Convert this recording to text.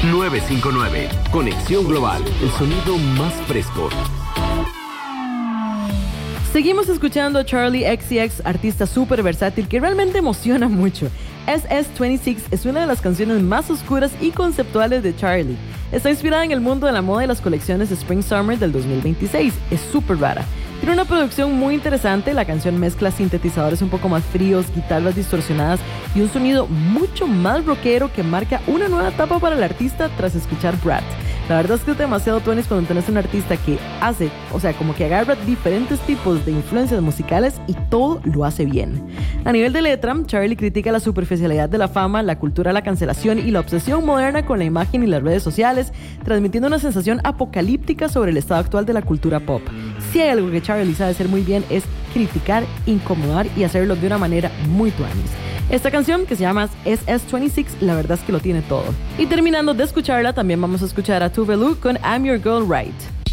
959. Conexión Global, el sonido más fresco. Seguimos escuchando a Charli XCX, artista súper versátil que realmente emociona mucho. SS26 es una de las canciones más oscuras y conceptuales de Charli. Está inspirada en el mundo de la moda y las colecciones Spring Summer del 2026. Es súper rara. Tiene una producción muy interesante, la canción mezcla sintetizadores un poco más fríos, guitarras distorsionadas y un sonido mucho más rockero que marca una nueva etapa para el artista tras escuchar Brat. La verdad es que es demasiado tuanis cuando tenés un artista que hace, como que agarra diferentes tipos de influencias musicales y todo lo hace bien. A nivel de letra, Charli critica la superficialidad de la fama, la cultura de la cancelación y la obsesión moderna con la imagen y las redes sociales, transmitiendo una sensación apocalíptica sobre el estado actual de la cultura pop. Si hay algo que Charli sabe hacer muy bien es criticar, incomodar y hacerlo de una manera muy tuanis. Esta canción, que se llama SS26, la verdad es que lo tiene todo. Y terminando de escucharla, también vamos a escuchar a Tove Lo con I'm Your Girl Right.